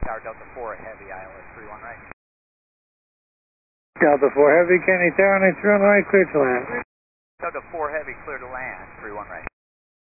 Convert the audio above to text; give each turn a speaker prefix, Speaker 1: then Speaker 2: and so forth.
Speaker 1: Tower Delta 4 Heavy, ILS 31 right.
Speaker 2: Delta 4 Heavy, Kenny Tower, 31 right, clear to land.
Speaker 1: Delta 4 Heavy, clear to land, 31 right.